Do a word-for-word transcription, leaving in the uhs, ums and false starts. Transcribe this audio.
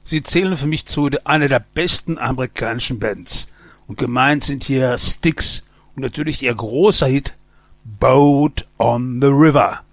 Sie zählen für mich zu einer der besten amerikanischen Bands. Und gemeint sind hier Styx und natürlich ihr großer Hit Boat on the River.